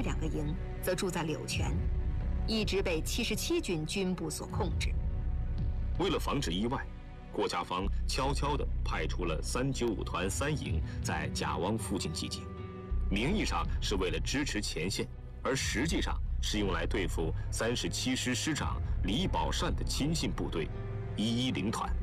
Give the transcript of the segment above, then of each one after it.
外2个营则住在柳泉，一直被77军军部所控制。 为了防止意外，郭家坊悄悄地派出了395团3营在贾汪附近集结，名义上是为了支持前线，而实际上是用来对付37师师长李宝善的亲信部队110团。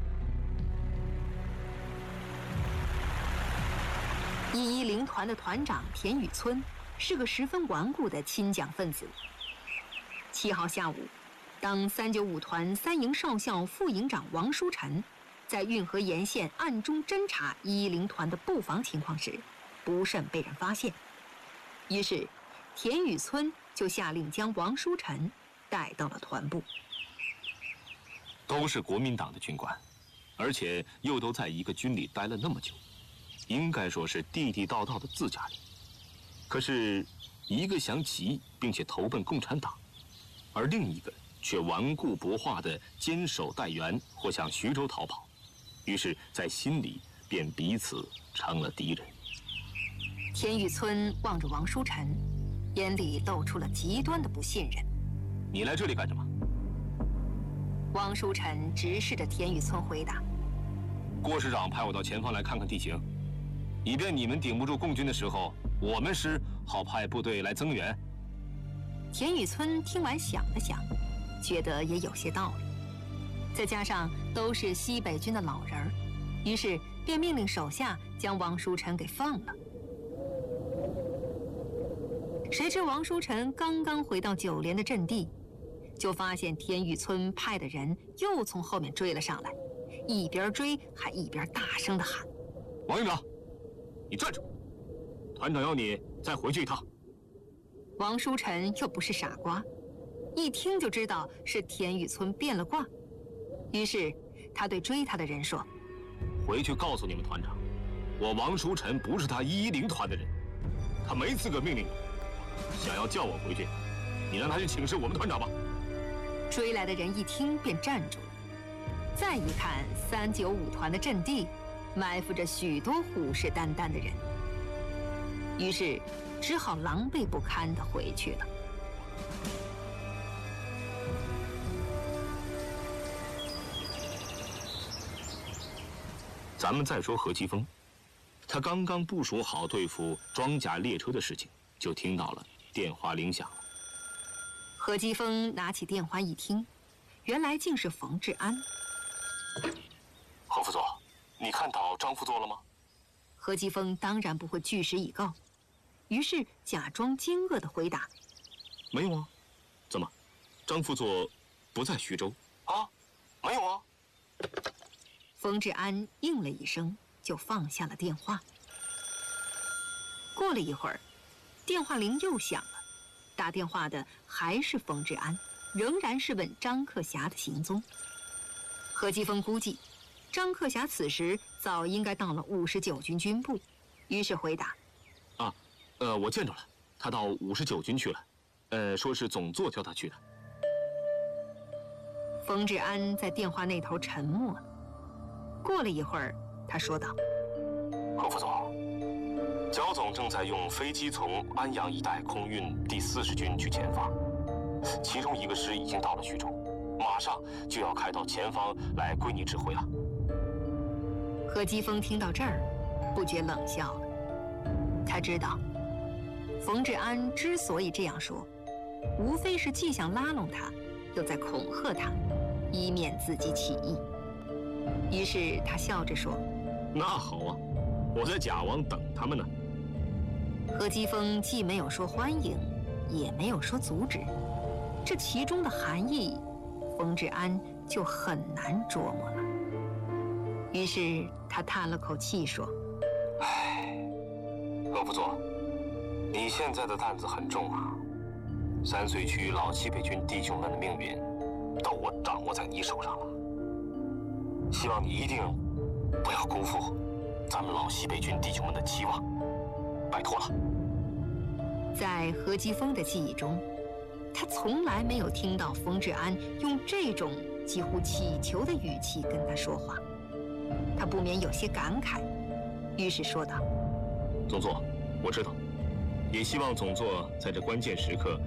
110团的团长田雨村是个十分顽固的亲蒋分子。7号下午，当395团3营少校副营长王书臣在运河沿线暗中侦察110团的布防情况时，不慎被人发现。于是，田雨村就下令将王书臣带到了团部。 都是国民党的军官，而且又都在一个军里待了那么久，应该说是地地道道的自家人。可是，一个想起义并且投奔共产党，而另一个却顽固不化地坚守待援或向徐州逃跑，于是，在心里便彼此成了敌人。 田雨村望着王书臣，眼里露出了极端的不信任。 你来这里干什么？ 王书臣直视着田雨村回答： 郭师长派我到前方来看看地形，以便你们顶不住共军的时候，我们师好派部队来增援。 田雨村听完想了想，觉得也有些道理，再加上都是西北军的老人儿，于是便命令手下将王书臣给放了。谁知王书臣刚刚回到9连的阵地，就发现田雨村派的人又从后面追了上来，一边追还一边大声地喊： 王营长，你站住！团长要你再回去一趟。 王书臣又不是傻瓜，一听就知道是田雨村变了卦，于是他对追他的人说： 回去告诉你们团长，我王书臣不是他110团的人，他没资格命令你。想要叫我回去，你让他去请示我们团长吧。 追来的人一听便站住了，再一看395团的阵地，埋伏着许多虎视眈眈的人，于是只好狼狈不堪地回去了。 咱们再说何其峰，他刚刚部署好对付装甲列车的事情，就听到了电话铃响了。 何基峰拿起电话一听，原来竟是冯治安。 何副座，你看到张副座了吗？ 何基峰当然不会据实以告，于是假装惊愕地回答： 没有啊。怎么，张副座不在徐州啊？没有啊。 冯治安应了一声，就放下了电话。过了一会儿，电话铃又响了，打电话的还是冯治安，仍然是问张克侠的行踪。何基峰估计，张克侠此时早应该到了59军军部，于是回答： 我见着了，他到59军去了，说是总座叫他去的。 冯治安在电话那头沉默了。过了一会儿，他说道： 何副总，焦总正在用飞机从安阳一带空运第40军去前方，其中1个师已经到了徐州，马上就要开到前方来归你指挥了。 何基峰听到这儿，不觉冷笑了。他知道，冯治安之所以这样说，无非是既想拉拢他，又在恐吓他，以免自己起义。于是他笑着说： 那好啊，我在贾汪等他们呢。 何基峰既没有说欢迎，也没有说阻止，这其中的含义，冯治安就很难琢磨了。于是他叹了口气说： 何副座，你现在的担子很重啊，3绥区老西北军弟兄们的命运都我掌握在你手上了，希望你一定不要辜负咱们老西北军弟兄们的期望，拜托了。 在何基峰的记忆中，他从来没有听到冯治安用这种几乎乞求的语气跟他说话，他不免有些感慨，于是说道： 总座，我知道， 也希望总座在这关键时刻